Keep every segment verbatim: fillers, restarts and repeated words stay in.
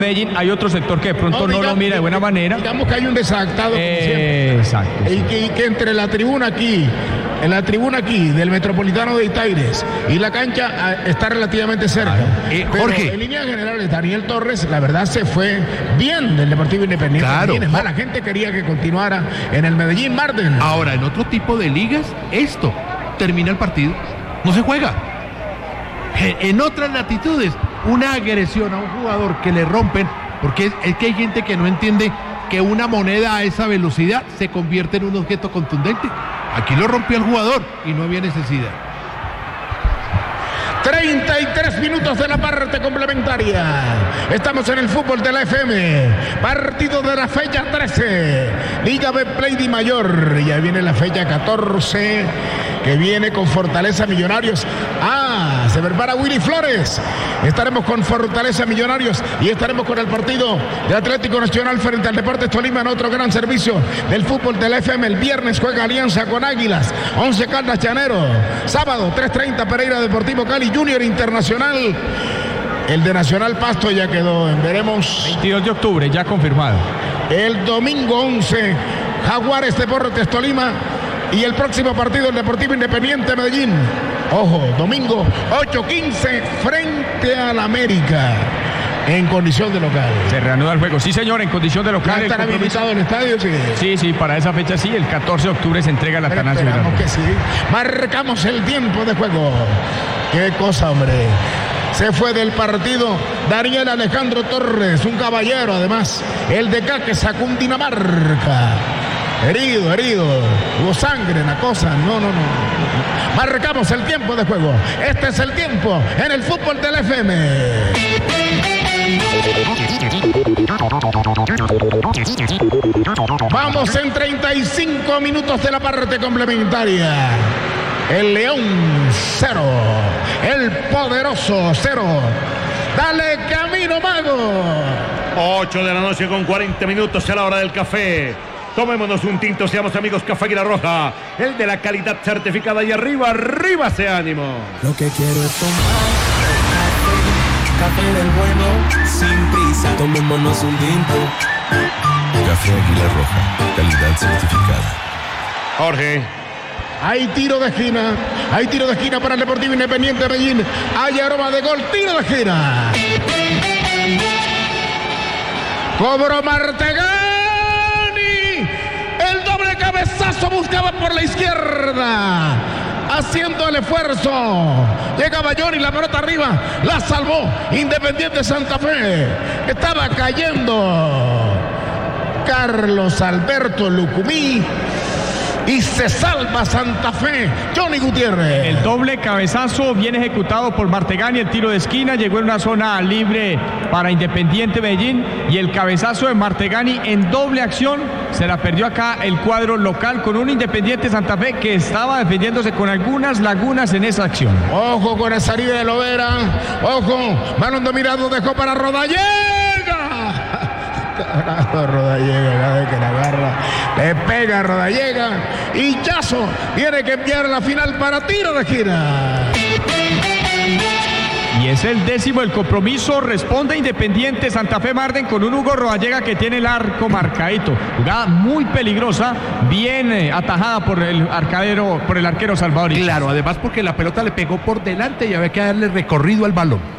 Medellín, hay otro sector que de pronto no, digamos, no lo mira de buena manera. Digamos que hay un desadaptado. Eh, exacto. Y que, y que entre la tribuna aquí, en la tribuna aquí del Metropolitano de Itaires y la cancha está relativamente cerca. Eh, Pero Jorge. en líneas generales, Daniel Torres, la verdad, se fue bien del Deportivo Independiente. Claro. Es más, la gente quería que continuara en el Medellín Marden. Ahora, en otro tipo de ligas, esto termina el partido, no se juega. En otras latitudes, una agresión a un jugador que le rompen, porque es, es que hay gente que no entiende que una moneda a esa velocidad se convierte en un objeto contundente. Aquí lo rompió el jugador y no había necesidad. treinta y tres minutos de la parte complementaria. Estamos en el fútbol de la F M. Partido de la fecha trece. Liga Betplay Di Mayor. Y ahí viene la fecha catorce, que viene con Fortaleza Millonarios. Ah, se prepara Willy Flores. Estaremos con Fortaleza Millonarios y estaremos con el partido de Atlético Nacional frente al Deportes Tolima en otro gran servicio del fútbol de la F M. El viernes juega Alianza con Águilas, Once Caldas Llanero. Sábado, tres treinta, Pereira Deportivo Cali, Junior Internacional. El de Nacional Pasto ya quedó, veremos. veintidós de octubre, ya confirmado. El domingo once, Jaguares Deportes Tolima. Y el próximo partido, el Deportivo Independiente Medellín. Ojo, domingo ocho quince frente al América. En condición de local. Se reanuda el juego. Sí, señor, en condición de local. ¿Ya estará habilitado el estadio? Sí. sí, sí, para esa fecha sí. El catorce de octubre se entrega la Atanasio. Esperamos que sí. Marcamos el tiempo de juego. Qué cosa, hombre. Se fue del partido Daniel Alejandro Torres, un caballero además. El de acá que sacó un Dinamarca. Herido, herido. Hubo sangre en la cosa. No, no, no. Marcamos el tiempo de juego. Este es el tiempo en el fútbol del F M. Vamos en treinta y cinco minutos de la parte complementaria. El León cero, el poderoso cero. Dale camino, mago. ocho de la noche con cuarenta minutos a la hora del café. Tomémonos un tinto, seamos amigos. Café Águila Roja, el de la calidad certificada. Y arriba, arriba ese ánimo. Lo que quiero es tomar café del bueno, sin prisa. Tomémonos un tinto. Café Águila Roja, calidad certificada. Jorge. Hay tiro de esquina, hay tiro de esquina para el Deportivo Independiente de Medellín. Hay aroma de gol, tiro de esquina. Cobro Martegani. El doble cabezazo buscaba por la izquierda. Haciendo el esfuerzo. Llegaba Johnny, la pelota arriba. La salvó Independiente Santa Fe. Estaba cayendo Carlos Alberto Lucumí. Y se salva Santa Fe, Johnny Gutiérrez. El doble cabezazo bien ejecutado por Martegani, el tiro de esquina, llegó en una zona libre para Independiente Medellín y el cabezazo de Martegani en doble acción, se la perdió acá el cuadro local con un Independiente Santa Fe que estaba defendiéndose con algunas lagunas en esa acción. Ojo con el salida de Lovera, ojo, balón dominado, dejó para Rodallega. Rodallega, cada vez que la agarra, le pega a Rodallega y Yazo tiene que enviar la final para tiro de esquina. Y es el décimo el compromiso, responde Independiente Santa Fe Marden con un Hugo Rodallega que tiene el arco marcadito. Jugada muy peligrosa, bien eh, atajada por el arcadero, por el arquero Salvador. Claro, además porque la pelota le pegó por delante y había que darle recorrido al balón.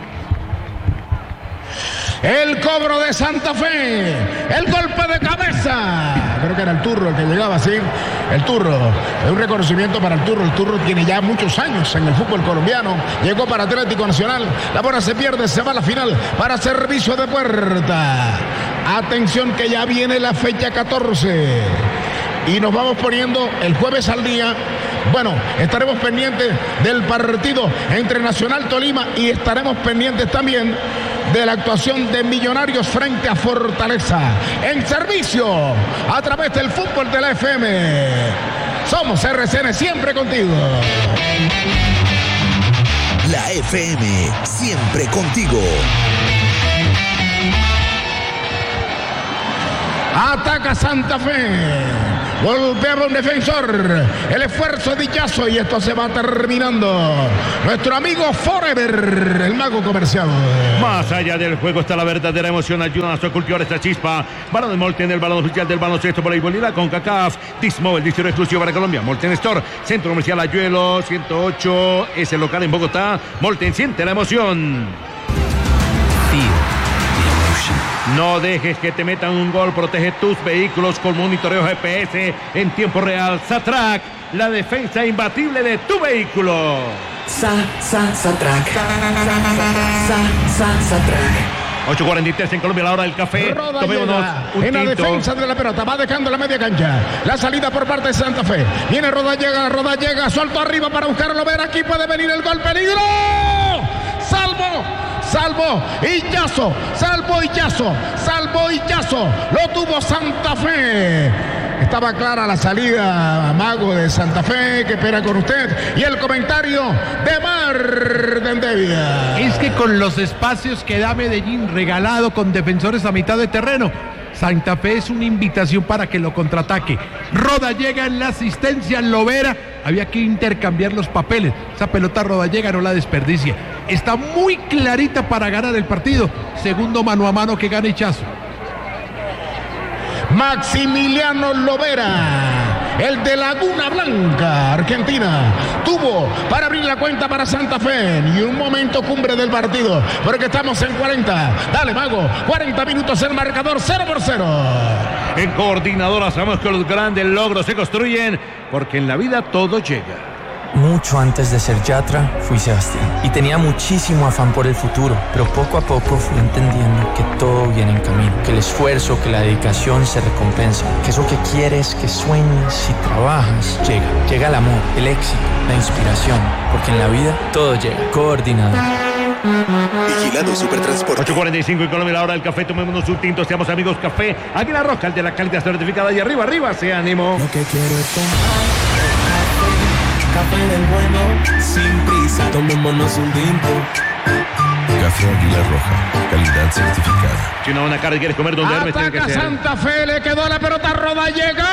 El cobro de Santa Fe, el golpe de cabeza. Creo que era el Turro el que llegaba así. El Turro, es un reconocimiento para el Turro. El Turro tiene ya muchos años en el fútbol colombiano. Llegó para Atlético Nacional. La bola se pierde, se va a la final para servicio de puerta. Atención que ya viene la fecha catorce. Y nos vamos poniendo el jueves al día. Bueno, estaremos pendientes del partido entre Nacional Tolima y estaremos pendientes también de la actuación de Millonarios frente a Fortaleza. En servicio a través del fútbol de la F M. Somos R C N, siempre contigo. La F M, siempre contigo. Ataca Santa Fe. golpeaba un defensor, el esfuerzo de Illazo, y esto se va terminando. Nuestro amigo Forever, el mago comercial. Más allá del juego está la verdadera emoción. Ayudan a cultivar esta chispa. Balón de Molten, el balón oficial del baloncesto voleibol y la CONCACAF. Dismo, el distrito exclusivo para Colombia. Molten Store, Centro Comercial Ayuelo, ciento ocho, es el local en Bogotá. Molten, siente la emoción. No dejes que te metan un gol. Protege tus vehículos con monitoreo G P S en tiempo real. Satrac, la defensa imbatible de tu vehículo. Sa, sa, Satrac. Sa, sa, Satrac. ocho cuarenta y tres en Colombia, la hora del café. Tomémonos un en la tinto. defensa de la pelota, va dejando la media cancha. La salida por parte de Santa Fe. Viene Rodallega, Rodallega, suelto arriba para buscarlo. Ver, aquí puede venir el gol. ¡Peligro! ¡Salvo! Salvo Illazo, salvo Illazo, salvo Illazo. Lo tuvo Santa Fe. Estaba clara la salida, mago de Santa Fe, que espera con usted. Y el comentario de Mardendevia. Es que con los espacios que da Medellín regalado con defensores a mitad de terreno, Santa Fe es una invitación para que lo contraataque. Rodallega en la asistencia, Lovera. Había que intercambiar los papeles. Esa pelota Rodallega no la desperdicia. Está muy clarita para ganar el partido. Segundo mano a mano que gana Illazo. Maximiliano Lovera, el de Laguna Blanca, Argentina, tuvo para abrir la cuenta para Santa Fe. Y un momento cumbre del partido, porque estamos en cuarenta. Dale, mago, cuarenta minutos el marcador, cero por cero. En Coordinadora sabemos que los grandes logros se construyen, porque en la vida todo llega. Mucho antes de ser Yatra, fui Sebastián. Y tenía muchísimo afán por el futuro, pero poco a poco fui entendiendo que todo viene en camino, que el esfuerzo, que la dedicación se recompensa, que eso que quieres, que sueñas y trabajas, llega. Llega el amor, el éxito, la inspiración, porque en la vida todo llega. Coordinador. Vigilado Supertransporte. ocho cuarenta y cinco en Colombia, la hora del café. Tomémonos un tinto, seamos amigos Café Águila Roja, el de la calidad certificada. Y arriba, arriba, se ánimo. Lo que quiero es tomar café del bueno, sin prisa, tomémonos un tinto. Café Águila Roja, calidad certificada. Si una buena carne quieres comer donde Hermes tiene que Ataca ser. Santa Fe, le quedó la pelota, Rodallega.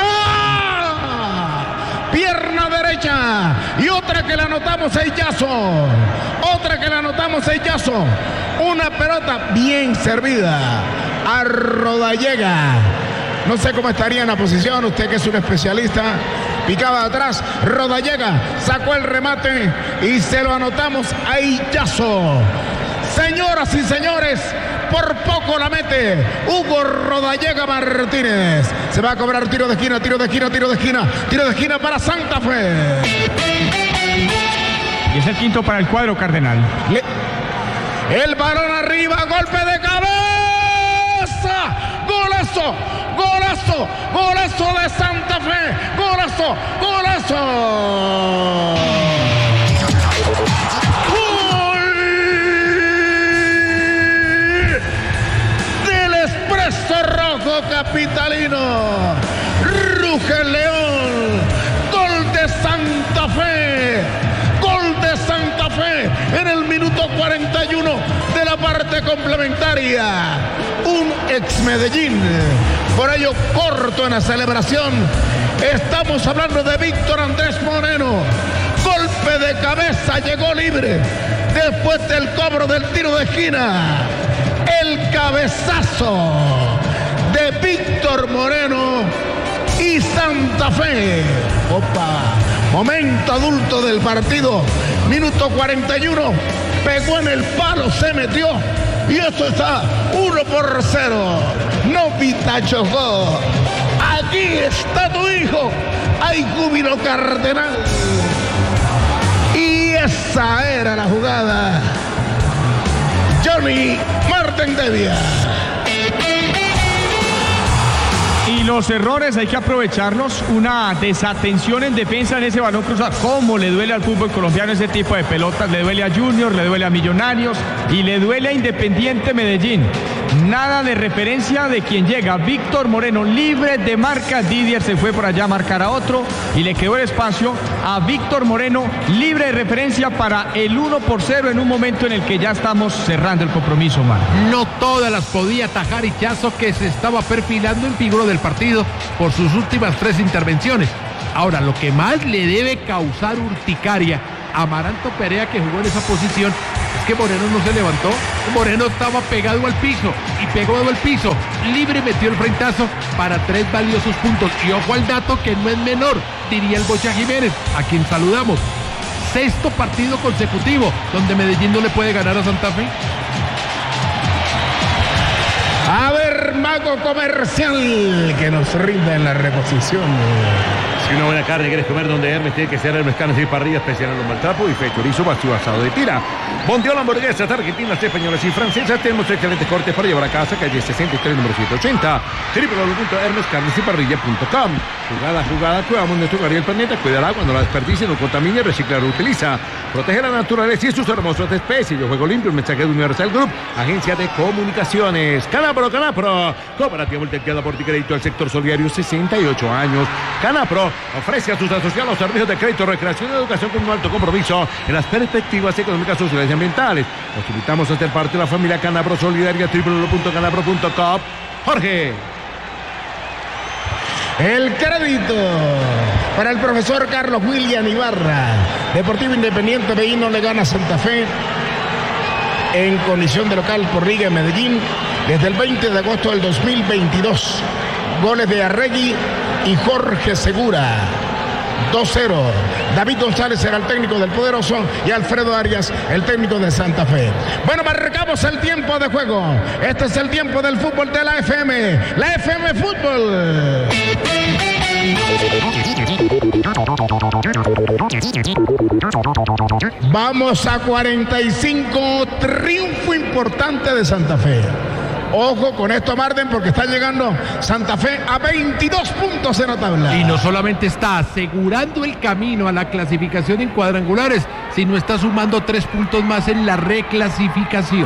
Pierna derecha. Y otra que la anotamos a Illazo. Otra que la anotamos a Illazo. Una pelota bien servida a Rodallega. No sé cómo estaría en la posición, usted que es un especialista. Picaba atrás, Rodallega sacó el remate y se lo anotamos a Illazo. Señoras y señores, por poco la mete Hugo Rodallega Martínez. Se va a cobrar tiro de esquina, tiro de esquina, tiro de esquina, tiro de esquina para Santa Fe. Y es el quinto para el cuadro cardenal. Le... El balón arriba, golpe de cabeza. Golazo, golazo, golazo de Santa Fe. Golazo, golazo. Gol del Expreso Rojo capitalino. Ruge el León. Gol de Santa Fe. Gol de Santa Fe en el minuto cuarenta y uno de la parte complementaria. Un ex Medellín, por ello corto en la celebración. Estamos hablando de Víctor Andrés Moreno. Golpe de cabeza, llegó libre después del cobro del tiro de esquina. El cabezazo de Víctor Moreno y Santa Fe. Opa, momento adulto del partido, minuto cuarenta y uno, pegó en el palo, se metió y esto está uno por cero. No Vitachocó. Aquí está tu hijo. Hay júbilo cardenal. Y esa era la jugada. Johnny Mardendevia. Y los errores hay que aprovecharlos. Una desatención en defensa en ese balón cruzado. ¿Cómo le duele al fútbol colombiano ese tipo de pelotas? Le duele a Junior, le duele a Millonarios y le duele a Independiente Medellín. Nada de referencia de quien llega. Víctor Moreno libre de marca. Didier se fue por allá a marcar a otro y le quedó el espacio a Víctor Moreno libre de referencia para el uno por cero en un momento en el que ya estamos cerrando el compromiso, man. No todas las podía atajar Ichazo, que se estaba perfilando en figura del partido por sus últimas tres intervenciones. Ahora, lo que más le debe causar urticaria a Amaranto Perea, que jugó en esa posición, es que Moreno no se levantó. Moreno estaba pegado al piso y pegado al piso, libre, metió el frentazo para tres valiosos puntos. Y ojo al dato, que no es menor, diría el Bocha Jiménez, a quien saludamos. Sexto partido consecutivo donde Medellín no le puede ganar a Santa Fe. A ver, Mago Comercial, que nos rinda en la reposición. Si una buena carne quieres comer donde Hermes, tiene que ser Hermes Carnes y Parrilla, especial en los maltrapos y fe, chorizo, vacío, asado de tira. Bondiola, hamburguesas argentinas, españolas y francesas. Tenemos excelentes cortes para llevar a casa, calle sesenta y tres, número ciento ochenta. doble u doble u doble u punto hermes carnes y parrilla punto com. Jugada, jugada, cuidamos nuestro hogar y el planeta. Cuídala cuando la desperdicie, no contamine, recicla, utiliza. Protege la naturaleza y sus hermosas especies. Yo juego limpio, el mensaje de Universal Group, agencia de comunicaciones. Canapro, Canapro, cooperativa multiplicada por ti crédito al sector solidario, sesenta y ocho años. Canapro ofrece a sus asociados servicios de crédito, recreación y educación con un alto compromiso en las perspectivas económicas, sociales y ambientales. Los invitamos a ser parte de la familia Canapro Solidaria, doble u doble u doble u punto canapro punto com. Jorge. El crédito para el profesor Carlos William Ibarra. Deportivo Independiente Medellín no le gana a Santa Fe en condición de local por Liga en Medellín desde el veinte de agosto del dos mil veintidós. Goles de Arregui y Jorge Segura. dos cero. David González era el técnico del Poderoso y Alfredo Arias el técnico de Santa Fe. Bueno, marcamos el tiempo de juego. Este es el tiempo del fútbol de la F M. La F M Fútbol. Vamos a cuarenta y cinco. Triunfo importante de Santa Fe. Ojo con esto, Marden, porque está llegando Santa Fe a veintidós puntos en la tabla. Y no solamente está asegurando el camino a la clasificación en cuadrangulares, sino está sumando tres puntos más en la reclasificación.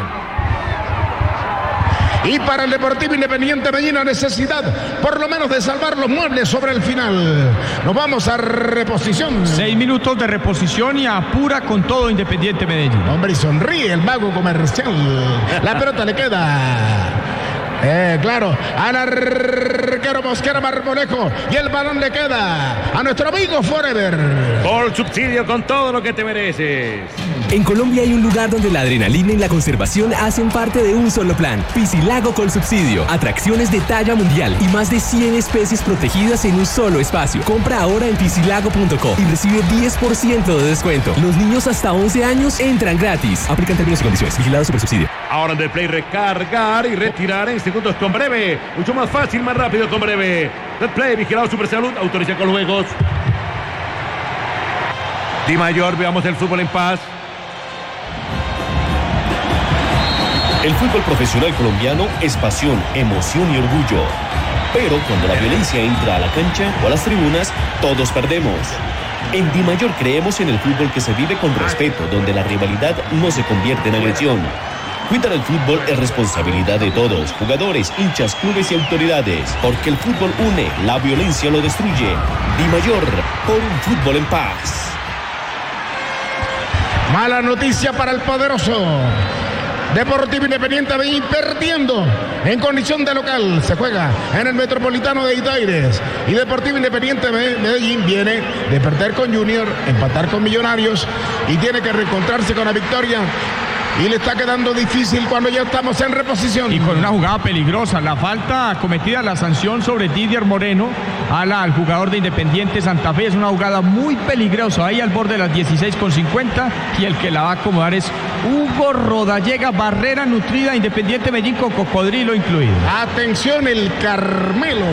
Y para el Deportivo Independiente Medellín, la necesidad por lo menos de salvar los muebles sobre el final. Nos vamos a reposición. Seis minutos de reposición y apura con todo Independiente Medellín. Hombre, y sonríe el Mago Comercial. La pelota le queda. Eh, claro, al arquero Mosquera Marmolejo. Y el balón le queda a nuestro amigo Forever. Por subsidio con todo lo que te mereces. En Colombia hay un lugar donde la adrenalina y la conservación hacen parte de un solo plan. Piscilago Colsubsidio. Atracciones de talla mundial y más de cien especies protegidas en un solo espacio. Compra ahora en piscilago punto co y recibe diez por ciento de descuento. Los niños hasta once años entran gratis. Aplican términos y condiciones. Vigilado Supersubsidio. Ahora en el play, recargar y retirar en segundos con Breve. Mucho más fácil, más rápido con Breve. Del play, vigilado Supersalud, autoriza con juegos. Di Mayor, veamos el fútbol en paz. El fútbol profesional colombiano es pasión, emoción y orgullo. Pero cuando la violencia entra a la cancha o a las tribunas, todos perdemos. En Di Mayor creemos en el fútbol que se vive con respeto, donde la rivalidad no se convierte en agresión. Cuidar el fútbol es responsabilidad de todos, jugadores, hinchas, clubes y autoridades, porque el fútbol une, la violencia lo destruye. Di Mayor, por un fútbol en paz. Mala noticia para el Poderoso. Deportivo Independiente Medellín perdiendo en condición de local. Se juega en el Metropolitano de Itaires. Y Deportivo Independiente Medellín viene de perder con Junior, empatar con Millonarios y tiene que reencontrarse con la victoria. Y le está quedando difícil cuando ya estamos en reposición. Y con una jugada peligrosa. La falta cometida, la sanción sobre Didier Moreno al, al jugador de Independiente Santa Fe. Es una jugada muy peligrosa. Ahí al borde de las dieciséis con cincuenta. Y el que la va a acomodar es Hugo Rodallega. Barrera nutrida, Independiente Medellín con cocodrilo incluido. Atención, el Carmelo.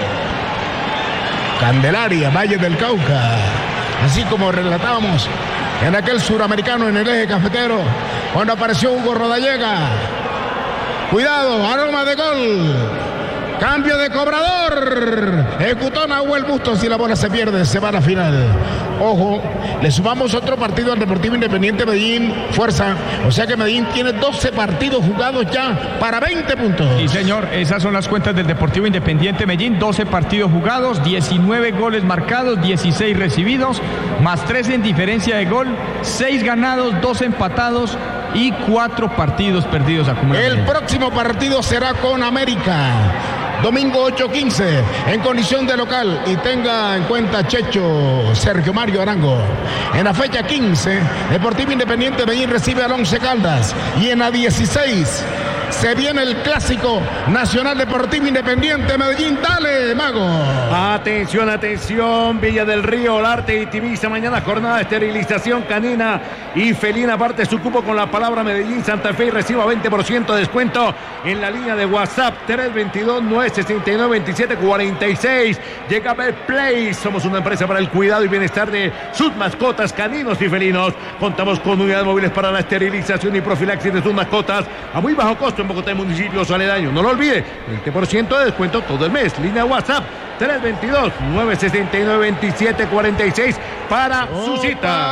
Candelaria, Valle del Cauca. Así como relatábamos en aquel suramericano en el eje cafetero, cuando apareció Hugo Rodallega. Cuidado, aroma de gol. Cambio de cobrador. Ejecutó Nahuel Bustos y la bola se pierde. Se va a la final. Ojo, le sumamos otro partido al Deportivo Independiente Medellín. Fuerza. O sea que Medellín tiene doce partidos jugados ya para veinte puntos. Sí, señor. Esas son las cuentas del Deportivo Independiente Medellín. doce partidos jugados, diecinueve goles marcados, dieciséis recibidos, más tres en diferencia de gol, seis ganados, dos empatados y cuatro partidos perdidos acumulados. El próximo partido será con América. Domingo ocho quince, en condición de local. Y tenga en cuenta Checho, Sergio Mario Arango. En la fecha quince, Deportivo Independiente Medellín recibe al Once Caldas. Y en la dieciséis, se viene el clásico Nacional Deportivo Independiente Medellín. Dale, Mago. Atención, atención. Villa del Río, Olarte y Tibisa. Mañana jornada de esterilización canina y felina. Aparte su cupo con la palabra Medellín Santa Fe y reciba veinte por ciento de descuento en la línea de WhatsApp tres veintidós, nueve sesenta y nueve, veintisiete cuarenta y seis. Llega Betplay. Somos una empresa para el cuidado y bienestar de sus mascotas caninos y felinos. Contamos con unidades móviles para la esterilización y profilaxis de sus mascotas a muy bajo costo en Bogotá y municipios aledaños. No lo olvide, veinte por ciento de descuento todo el mes. Línea WhatsApp tres veintidós, nueve sesenta y nueve, veintisiete cuarenta y seis para Opa. Su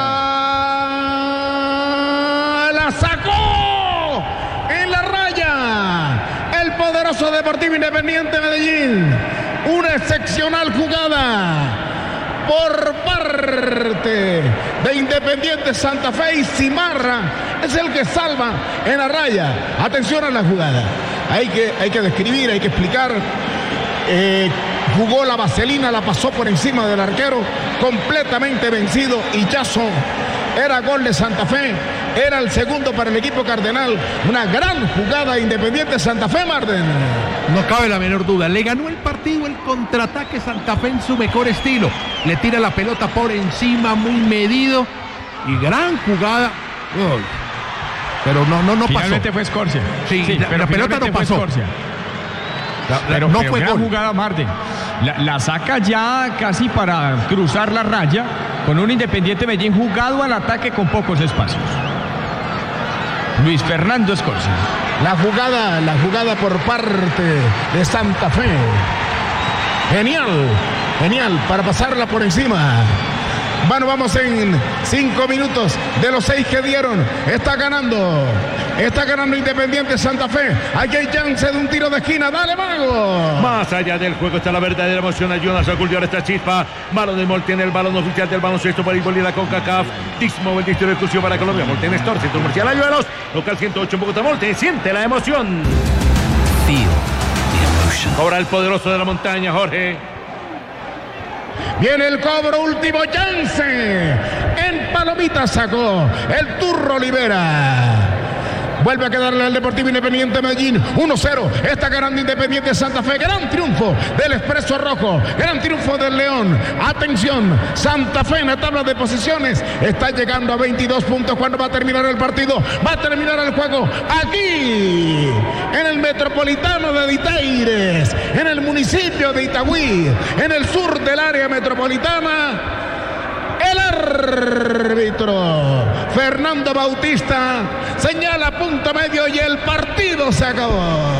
cita. La sacó en la raya el poderoso Deportivo Independiente Medellín. Una excepcional jugada por parte de Independiente Santa Fe, y Cimarra es el que salva en la raya. Atención a la jugada. Hay que, hay que describir, hay que explicar. Eh, jugó la vaselina, la pasó por encima del arquero, completamente vencido. Y Yazo, era gol de Santa Fe. Era el segundo para el equipo cardenal. Una gran jugada de Independiente Santa Fe, Marden. No cabe la menor duda. Le ganó el partido el contraataque Santa Fe en su mejor estilo. Le tira la pelota por encima, muy medido. Y gran jugada. Uy. Pero no, no, no finalmente pasó. Fue Escorcia. Sí, sí, la, pero la pelota no pasó. La, pero, no pero fue gran gol. jugada, Marden. La, la saca ya casi para cruzar la raya, con un Independiente Medellín jugado al ataque con pocos espacios. Luis Fernando Escorcia. La jugada, la jugada por parte de Santa Fe. Genial, genial, para pasarla por encima. Bueno, vamos en cinco minutos de los seis que dieron. Está ganando, está ganando Independiente Santa Fe. Aquí hay chance de un tiro de esquina. Dale, Mago. Más allá del juego está la verdadera emoción. Ayuda a cultivar esta chispa. Balón de Molten, el balón oficial del baloncesto para Voleibol y la CONCACAF. Dixmo, el distrito exclusivo para Colombia. Molten Store, Centro Comercial Ayuelos. Local ciento ocho en Bogotá. Molten, siente la emoción. Cobra el poderoso de la montaña, Jorge. Viene el cobro, último chance. En Palomita sacó el Turro Olivera. Vuelve a quedarle al Deportivo Independiente Medellín. uno cero. Está ganando Independiente Santa Fe. Gran triunfo del Expreso Rojo. Gran triunfo del León. Atención. Santa Fe en la tabla de posiciones está llegando a veintidós puntos. ¿Cuándo va a terminar el partido? Va a terminar el juego aquí, en el Metropolitano de Ditaires, en el municipio de Itagüí, en el sur del área metropolitana. El árbitro Fernando Bautista señala punto medio y el partido se acabó.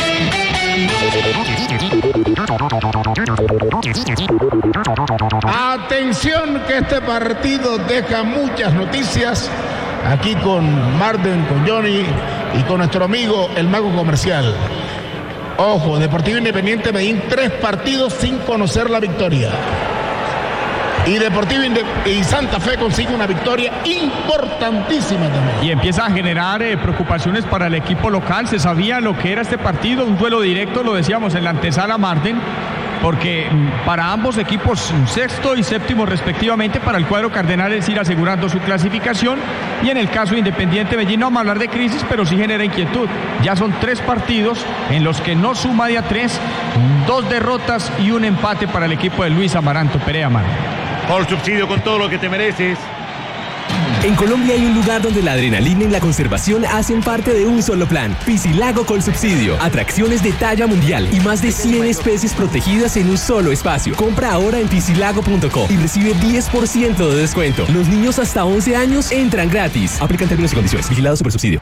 Atención que este partido deja muchas noticias. Aquí con Marden, con Johnny y con nuestro amigo el Mago Comercial. Ojo, Deportivo Independiente Medellín, tres partidos sin conocer la victoria. Y Deportivo Inde- y Santa Fe consigue una victoria importantísima también. Y empieza a generar eh, preocupaciones para el equipo local. Se sabía lo que era este partido, un duelo directo, lo decíamos en la antesala, Marden, porque para ambos equipos, sexto y séptimo respectivamente, para el cuadro cardenal es ir asegurando su clasificación. Y en el caso de Independiente Medellín no vamos a hablar de crisis, pero sí genera inquietud. Ya son tres partidos en los que no suma de a tres, dos derrotas y un empate para el equipo de Luis Amaranto Perea, Marden. Por subsidio, con todo lo que te mereces. En Colombia hay un lugar donde la adrenalina y la conservación hacen parte de un solo plan. Piscilago con subsidio. Atracciones de talla mundial y más de cien especies protegidas en un solo espacio. Compra ahora en piscilago punto co y recibe diez por ciento de descuento. Los niños hasta once años entran gratis. Aplican términos y condiciones. Vigilado Supersubsidio.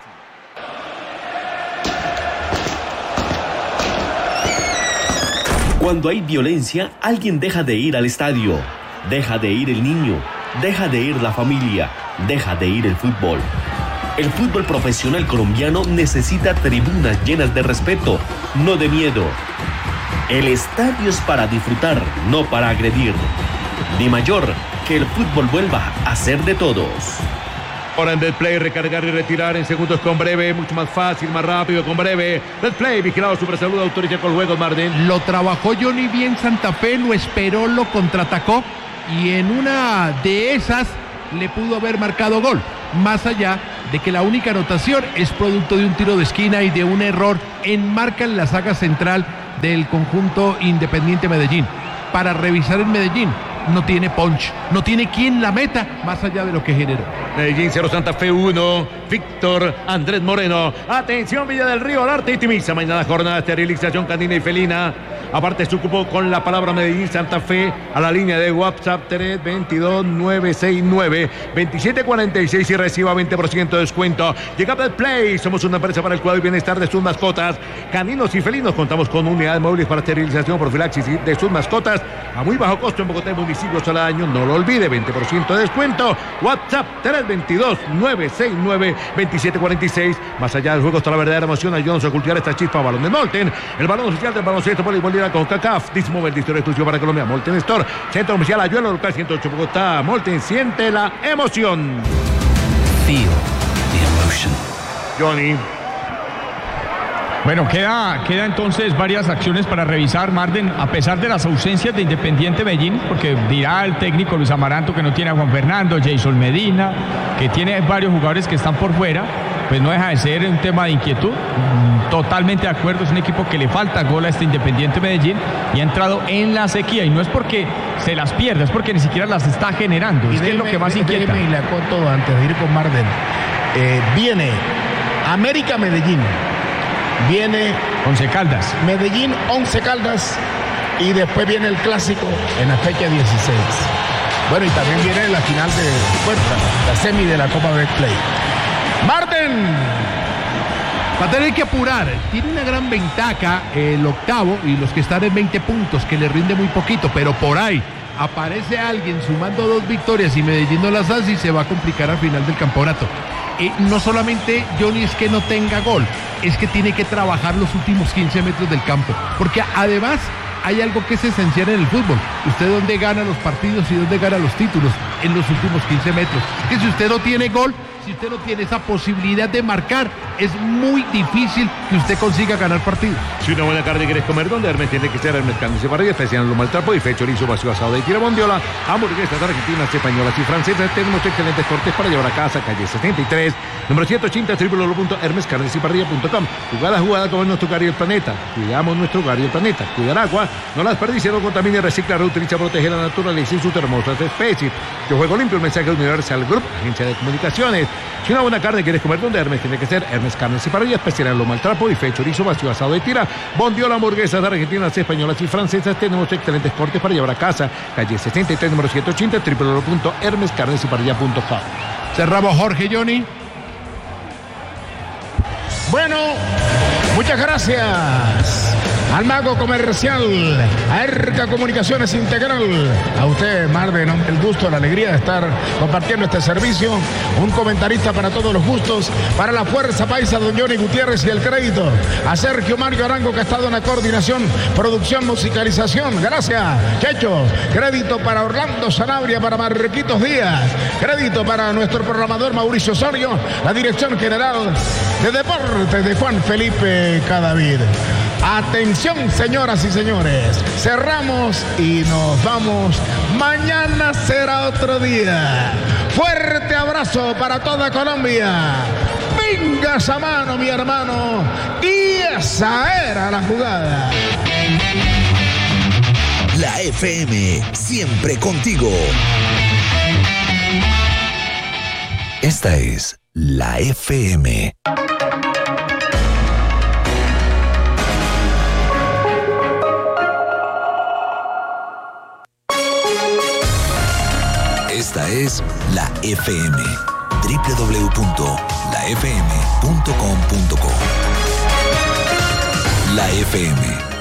Cuando hay violencia, alguien deja de ir al estadio, deja de ir el niño, deja de ir la familia, deja de ir el fútbol. El fútbol profesional colombiano necesita tribunas llenas de respeto, no de miedo. El estadio es para disfrutar, no para agredir. Dimayor, que el fútbol vuelva a ser de todos. Ahora en Red Play, recargar y retirar en segundos con Breve, mucho más fácil, más rápido con Breve. Red Play, vigilado Supersalud, autoriza con juegos, Marden. Lo trabajó Johnny bien Santa Fe, lo esperó, lo contraatacó y en una de esas le pudo haber marcado gol. Más allá de que la única anotación es producto de un tiro de esquina y de un error en marca en la saga central del conjunto Independiente Medellín. Para revisar en Medellín, no tiene punch, no tiene quien la meta más allá de lo que generó. Medellín cero, Santa Fe uno, Víctor Andrés Moreno. Atención, Villa del Río, Arte y Timiza. Mañana jornada de esterilización canina y felina. Aparte su cupo con la palabra Medellín Santa Fe a la línea de WhatsApp tres dos nueve seis nueve dos siete cuatro seis y reciba veinte por ciento de descuento. Llega Pet Play, somos una empresa para el cuidado y bienestar de sus mascotas, caninos y felinos. Contamos con unidades móviles para esterilización, profilaxis de sus mascotas a muy bajo costo en Bogotá y municipios al año. No lo olvide, veinte por ciento de descuento. WhatsApp tres dos nueve seis nueve dos siete cuatro seis. Más allá del juego está la verdadera emoción. Ayúdanos a cultivar esta chispa. Balón de Molten, el balón oficial del baloncesto voleibol con CACAF. Dismover, distribuidor exclusivo para Colombia. Molten Store, centro comercial Ayuelo, local ciento ocho Bogotá. Molten, siente la emoción. Feel the emotion. Johnny. Bueno, queda, queda entonces varias acciones para revisar, Marden, a pesar de las ausencias de Independiente Medellín, porque dirá el técnico Luis Amaranto que no tiene a Juan Fernando, Jason Medina, que tiene varios jugadores que están por fuera, pues no deja de ser un tema de inquietud. Totalmente de acuerdo, es un equipo que le falta gol a este Independiente Medellín y ha entrado en la sequía, y no es porque se las pierda, es porque ni siquiera las está generando, y es, déjeme, que es lo que más inquieta. Y le acoto antes de ir con Marden. Eh, viene América Medellín. Viene Once Caldas. Medellín, Once Caldas. Y después viene el clásico en la fecha dieciséis. Bueno, y también viene la final de fuerza, la semi de la Copa Betplay. Marten. Va a tener que apurar. Tiene una gran ventaja el octavo y los que están en veinte puntos, que le rinde muy poquito, pero por ahí aparece alguien sumando dos victorias y Medellín no las hace y se va a complicar al final del campeonato. Eh, no solamente, Johnny, es que no tenga gol, es que tiene que trabajar los últimos quince metros del campo, porque además hay algo que es esencial en el fútbol. Usted dónde gana los partidos y dónde gana los títulos, en los últimos quince metros. Que si usted no tiene gol, si usted no tiene esa posibilidad de marcar, es muy difícil que usted consiga ganar partidos. Si una buena carne quieres comer, donde Hermes tiene que ser Hermes Carnes y Parrilla, especial en lo maltrapo y fe, chorizo, vacío, asado de tira, bondiola, hamburguesas argentinas, españolas y francesas. Tenemos excelentes cortes para llevar a casa, calle sesenta y tres, número ciento ochenta, w w w punto hermes carnes y parrilla punto com. Jugada a jugada como nuestro hogar y el planeta. Cuidamos nuestro hogar y el planeta. Cuidar agua, no las desperdicie, no contamine, recicla, reutiliza, protege la naturaleza y sus hermosas especies. Yo juego limpio, el mensaje Universal Group, agencia de comunicaciones. Si una buena carne quieres comer, donde Hermes tiene que ser Hermes Carnes y Parrilla, especial en lo maltrapo y fe, chorizo, vacío, asado de tira, bondiola, hamburguesas argentinas, españolas y francesas. Tenemos excelentes cortes para llevar a casa, calle sesenta y tres, número ciento ochenta, w w w punto hermes carnes y parrilla punto com. Cerramos, Jorge, Johnny. Bueno, muchas gracias al mago comercial, a Erca Comunicaciones Integral, a usted, Marden, el gusto, la alegría de estar compartiendo este servicio, un comentarista para todos los gustos, para la Fuerza Paisa, don Johnny Gutiérrez, y el crédito a Sergio Mario Arango, que ha estado en la coordinación, producción, musicalización. Gracias, Checho. Crédito para Orlando Sanabria, para Marquitos Díaz, crédito para nuestro programador Mauricio Osorio, la dirección general de deportes de Juan Felipe Cadavid. Atención, señoras y señores, cerramos y nos vamos. Mañana será otro día. Fuerte abrazo para toda Colombia. Venga esa mano, mi hermano. Y esa era la jugada. La F M, siempre contigo. Esta es la F M. Esta es la F M, w w w punto la f m punto com punto co. La F M.